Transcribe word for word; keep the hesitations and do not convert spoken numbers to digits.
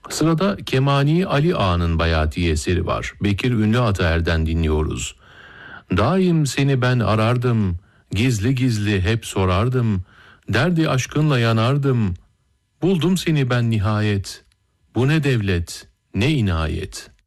Sırada Kemani Ali Ağa'nın bayati eseri var. Bekir Ünlü Ataer'den dinliyoruz. Daim seni ben arardım, gizli gizli hep sorardım, derdi aşkınla yanardım, buldum seni ben nihayet, bu ne devlet, ne inayet.